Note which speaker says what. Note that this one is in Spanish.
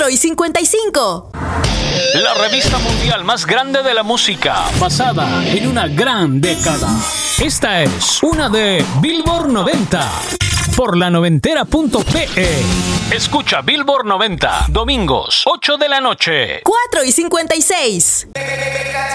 Speaker 1: 4:55.
Speaker 2: La revista mundial más grande de la música, basada en una gran década. Esta es una de Billboard 90 por la noventera.pe. Escucha Billboard 90, domingos, 8 de la noche.
Speaker 1: 4:56.